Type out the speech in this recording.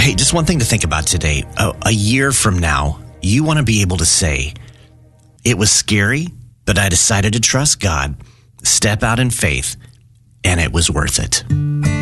Hey, just one thing to think about today. A year from now, you want to be able to say, it was scary, but I decided to trust God, step out in faith, and it was worth it.